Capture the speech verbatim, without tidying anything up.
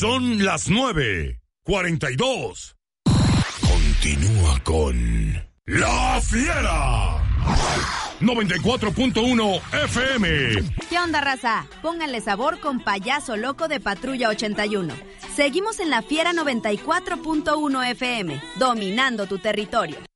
Son las nueve cuarenta y dos. Continúa con La Fiera. noventa y cuatro punto uno F M. ¿Qué onda, raza? Pónganle sabor con Payaso Loco de Patrulla ochenta y uno. Seguimos en La Fiera noventa y cuatro punto uno F M, dominando tu territorio.